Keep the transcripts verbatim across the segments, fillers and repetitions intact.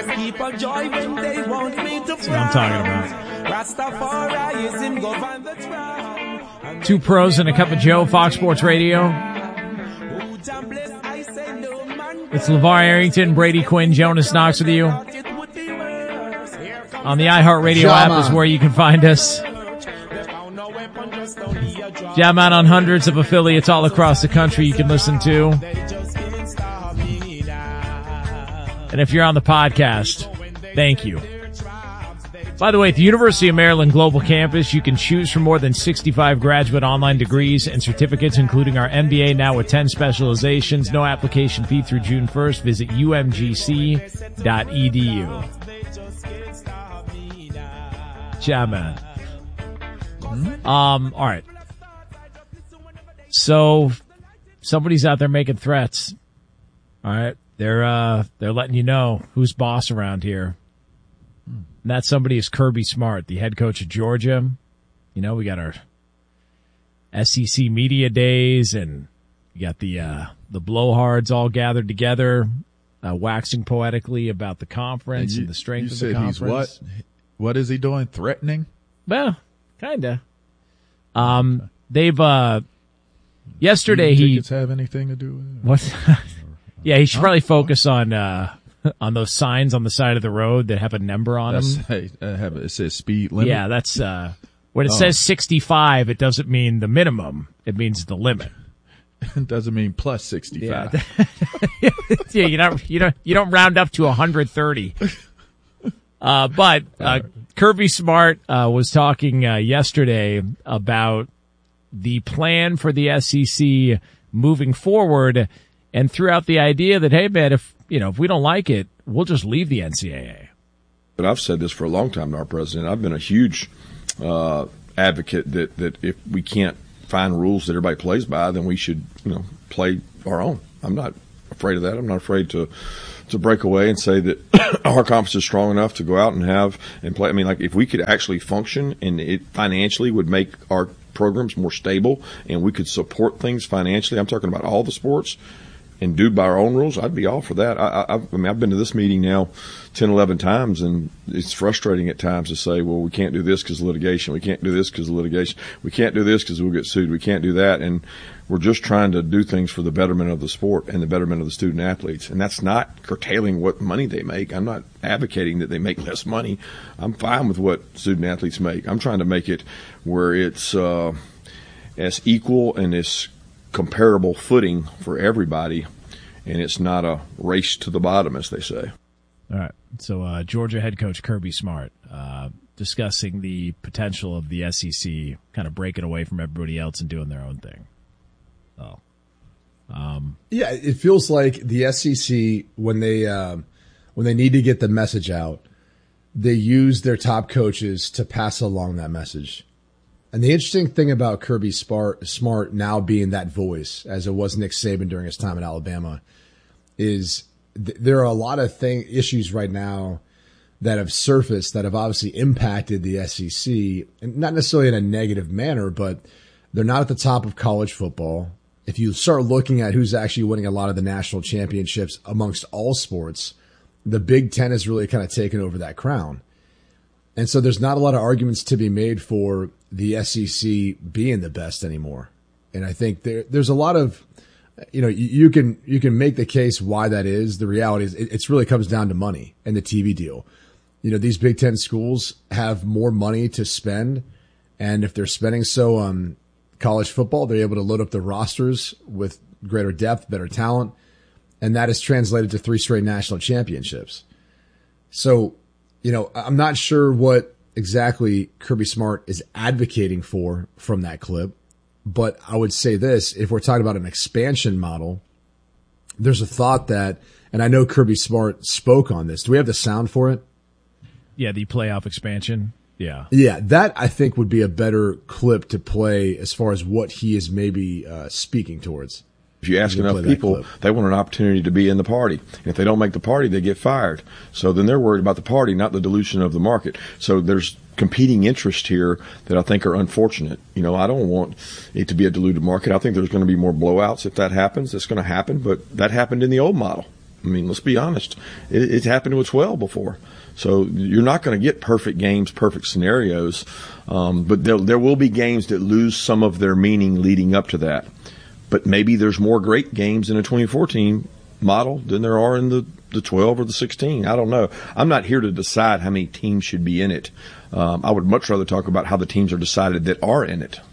Press people joy when they want me to That's what I'm talking about. Rastafarianism govern the ground. Two pros and a cup of Joe, Fox Sports Radio. It's LeVar Arrington, Brady Quinn, Jonas Knox with you. On the iHeartRadio app is where you can find us. Jam out on hundreds of affiliates all across the country you can listen to. And if you're on the podcast, thank you. By the way, at the University of Maryland Global Campus, you can choose from more than sixty-five graduate online degrees and certificates, including our M B A now with ten specializations. No application fee through June first. Visit U M G C dot E D U. Yeah, man. Um, all right. So somebody's out there making threats. All right. They're, uh, they're letting you know who's boss around here. And that somebody is Kirby Smart, the head coach of Georgia. You know, we got our S E C media days, and we got the uh, the blowhards all gathered together, uh, waxing poetically about the conference and, you, and the strength of the conference. You said he's what? What is he doing? Threatening? Well, kinda. Um, they've uh, yesterday Do he tickets have anything to do with it? What? Yeah, he should probably focus on. Uh, on those signs on the side of the road that have a number on that's, them. Hey, uh, have, it says speed limit. Yeah, that's, uh, when it oh. says sixty-five, it doesn't mean the minimum. It means the limit. It doesn't mean plus sixty-five. Yeah, yeah you don't, you don't, you don't round up to one hundred thirty. Uh, but, uh, Kirby Smart, uh, was talking, uh, yesterday about the plan for the S E C moving forward and threw out the idea that, hey man, if, you know, if we don't like it, we'll just leave the N C double A. But I've said this for a long time to our president. I've been a huge uh, advocate that, that if we can't find rules that everybody plays by, then we should, you know, play our own. I'm not afraid of that. I'm not afraid to to break away and say that our conference is strong enough to go out and have and play. I mean, like if we could actually function and it financially would make our programs more stable and we could support things financially. I'm talking about all the sports. And do by our own rules, I'd be all for that. I, I, I mean, I've been to this meeting now ten, eleven times, and it's frustrating at times to say, well, we can't do this because of litigation. We can't do this because of litigation. We can't do this because we'll get sued. We can't do that. And we're just trying to do things for the betterment of the sport and the betterment of the student athletes. And that's not curtailing what money they make. I'm not advocating that they make less money. I'm fine with what student athletes make. I'm trying to make it where it's uh, as equal and as comparable footing for everybody, and it's not a race to the bottom, as they say. All right. So uh, Georgia head coach Kirby Smart uh, discussing the potential of the S E C kind of breaking away from everybody else and doing their own thing. Oh, um, yeah. It feels like the S E C when they uh, when they need to get the message out, they use their top coaches to pass along that message. And the interesting thing about Kirby Smart now being that voice, as it was Nick Saban during his time at Alabama, is th- there are a lot of thing issues right now that have surfaced that have obviously impacted the S E C, and not necessarily in a negative manner, but they're not at the top of college football. If you start looking at who's actually winning a lot of the national championships amongst all sports, the Big Ten has really kind of taken over that crown. And so there's not a lot of arguments to be made for the S E C being the best anymore. And I think there, there's a lot of, you know, you, you can, you can make the case why that is. The reality is it, it's really comes down to money and the T V deal. You know, these Big Ten schools have more money to spend. And if they're spending so on college football, they're able to load up the rosters with greater depth, better talent. And that is translated to three straight national championships. So, you know, I'm not sure what exactly Kirby Smart is advocating for from that clip, but I would say this, if we're talking about an expansion model, there's a thought that, and I know Kirby Smart spoke on this. Do we have the sound for it? Yeah, the playoff expansion. Yeah. Yeah, that I think would be a better clip to play as far as what he is maybe uh, speaking towards. If you ask enough people, they want an opportunity to be in the party. And if they don't make the party, they get fired. So then they're worried about the party, not the dilution of the market. So there's competing interests here that I think are unfortunate. You know, I don't want it to be a diluted market. I think there's going to be more blowouts if that happens. It's going to happen, but that happened in the old model. I mean, let's be honest. It, it's happened with twelve before. So you're not going to get perfect games, perfect scenarios. Um, but there, there will be games that lose some of their meaning leading up to that. But maybe there's more great games in a twenty fourteen model than there are in the, the twelve or the sixteen. I don't know. I'm not here to decide how many teams should be in it. Um, I would much rather talk about how the teams are decided that are in it.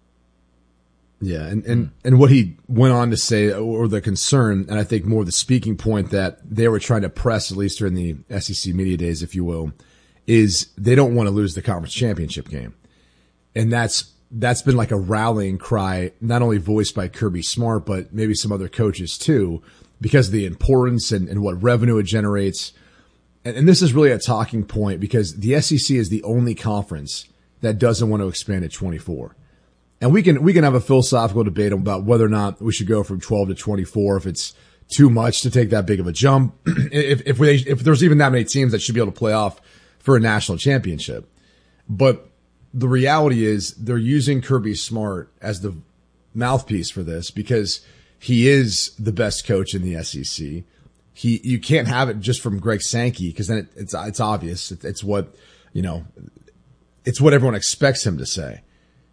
Yeah, and, and, and what he went on to say, or the concern, and I think more the speaking point that they were trying to press, at least during the S E C media days, if you will, is they don't want to lose the conference championship game. And that's that's been like a rallying cry, not only voiced by Kirby Smart, but maybe some other coaches too, because of the importance and, and what revenue it generates. And, and this is really a talking point because the S E C is the only conference that doesn't want to expand at twenty-four. And we can we can have a philosophical debate about whether or not we should go from twelve to twenty-four, if it's too much to take that big of a jump, if if we if there's even that many teams that should be able to play off for a national championship. But the reality is they're using Kirby Smart as the mouthpiece for this because he is the best coach in the S E C. He you can't have it just from Greg Sankey because then it, it's it's obvious. It, it's what you know. It's what everyone expects him to say.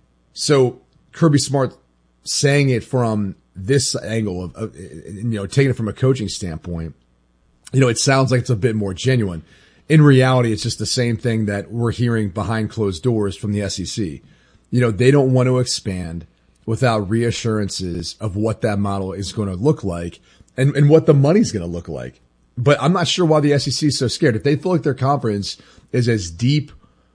So Kirby Smart saying it from this angle of, of, you know, taking it from a coaching standpoint, you know, it sounds like it's a bit more genuine. In reality, it's just the same thing that we're hearing behind closed doors from the S E C. You know, they don't want to expand without reassurances of what that model is going to look like and, and what the money's going to look like. But I'm not sure why the S E C is so scared. If they feel like their conference is as deep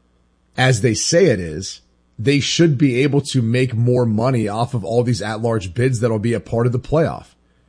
as they say it is, they should be able to make more money off of all these at-large bids that'll be a part of the playoff.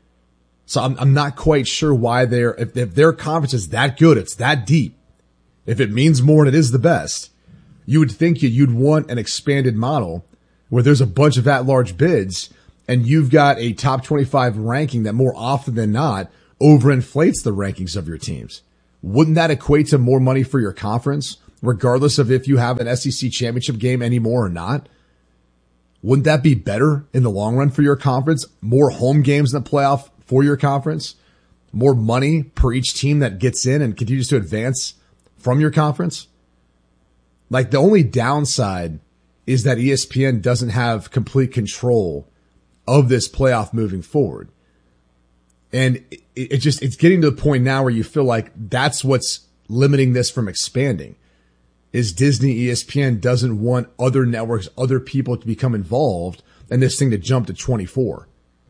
So I'm, I'm not quite sure why they're, if, if their conference is that good, it's that deep, if it means more and it is the best, you would think you'd want an expanded model where there's a bunch of at-large bids and you've got a top twenty-five ranking that more often than not overinflates the rankings of your teams. Wouldn't that equate to more money for your conference, regardless of if you have an S E C championship game anymore or not? Wouldn't that be better in the long run for your conference? More home games in the playoff for your conference? More money per each team that gets in and continues to advance from your conference? Like, the only downside is that E S P N doesn't have complete control of this playoff moving forward. And it, it just, it's getting to the point now where you feel like that's what's limiting this from expanding. Is Disney, E S P N doesn't want other networks, other people to become involved and this thing to jump to twenty-four.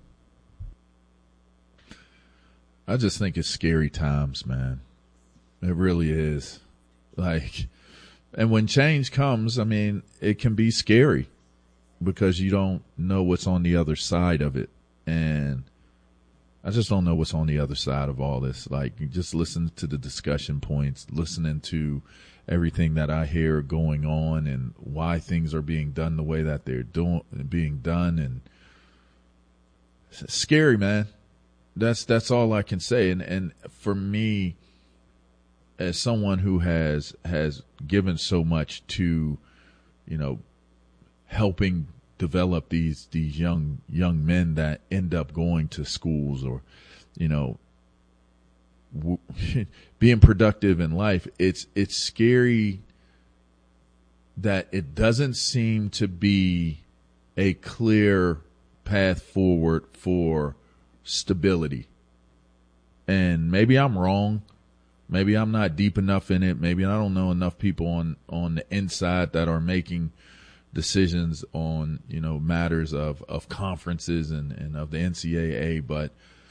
I just think it's scary times, man. It really is. Like, and when change comes, I mean, it can be scary because you don't know what's on the other side of it. And I just don't know what's on the other side of all this. Like, just listen to the discussion points, listening to everything that I hear going on and why things are being done the way that they're doing, being done. And it's scary, man. That's, that's all I can say. And, and for me, as someone who has, has given so much to, you know, helping develop these, these young, young men that end up going to schools or, you know, w- being productive in life, it's, it's scary that it doesn't seem to be a clear path forward for stability. And maybe I'm wrong. Maybe I'm not deep enough in it. Maybe I don't know enough people on, on the inside that are making decisions on, you know, matters of, of conferences and, and of the N C double A. But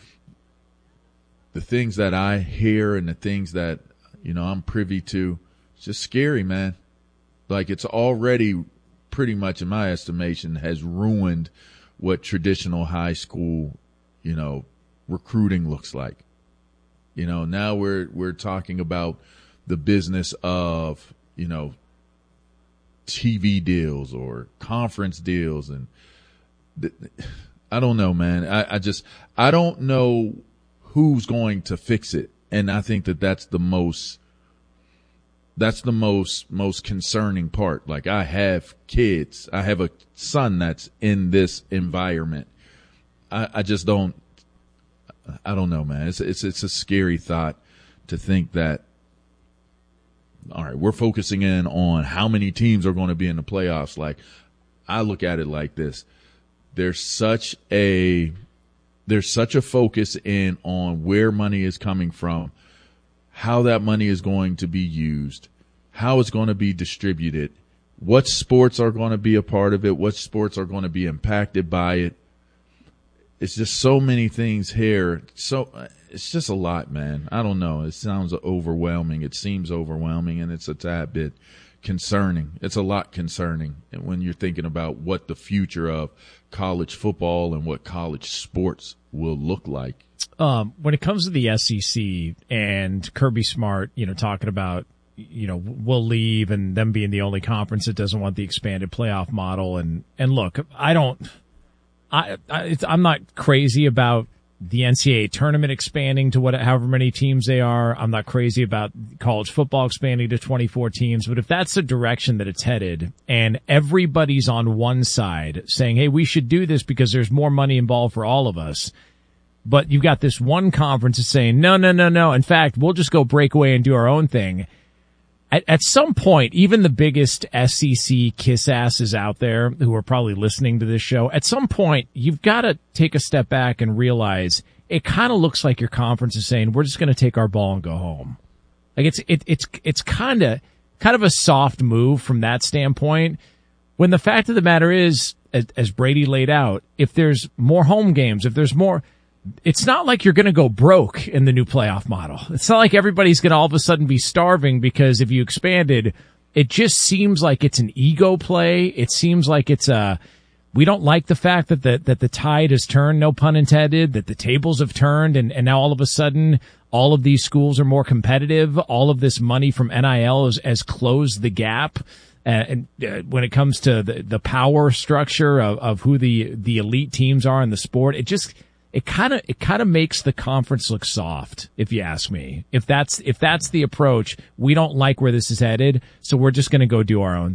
the things that I hear and the things that, you know, I'm privy to, it's just scary, man. Like, it's already pretty much, in my estimation, has ruined what traditional high school, you know, recruiting looks like. You know, now we're, we're talking about the business of, you know, T V deals or conference deals. And th- I don't know, man. I, I just, I don't know who's going to fix it. And I think that that's the most, that's the most, most concerning part. Like, I have kids. I have a son that's in this environment. I, I just don't, I don't know, man. It's it's it's a scary thought to think that. All right, we're focusing in on how many teams are going to be in the playoffs. Like, I look at it like this: there's such a there's such a focus in on where money is coming from, how that money is going to be used, how it's going to be distributed, what sports are going to be a part of it, what sports are going to be impacted by it. It's just so many things here. So it's just a lot, man. I don't know. It sounds overwhelming. It seems overwhelming, and it's a tad bit concerning. It's a lot concerning when you're thinking about what the future of college football and what college sports will look like. Um, when it comes to the S E C and Kirby Smart, you know, talking about, you know, we'll leave and them being the only conference that doesn't want the expanded playoff model. And, and look, I don't, I, I it's, I'm not crazy about the N C double A tournament expanding to what, however many teams they are. I'm not crazy about college football expanding to twenty-four teams. But if that's the direction that it's headed and everybody's on one side saying, hey, we should do this because there's more money involved for all of us. But you've got this one conference that's saying, no, no, no, no. In fact, we'll just go break away and do our own thing. At, at some point, even the biggest S E C kiss asses out there who are probably listening to this show, at some point, you've got to take a step back and realize it kind of looks like your conference is saying, we're just going to take our ball and go home. Like it's, it, it's, it's kind of, kind of a soft move from that standpoint. When the fact of the matter is, as, as Brady laid out, if there's more home games, if there's more, it's not like you're going to go broke in the new playoff model. It's not like everybody's going to all of a sudden be starving because if you expanded, it just seems like it's an ego play. It seems like it's a, we don't like the fact that the, that the tide has turned, no pun intended, that the tables have turned and, and now all of a sudden all of these schools are more competitive. All of this money from N I L has, has closed the gap. Uh, and uh, when it comes to the, the power structure of, of who the, the elite teams are in the sport, it just, It kind of, it kind of makes the conference look soft, if you ask me. If that's, if that's the approach, we don't like where this is headed, so we're just going to go do our own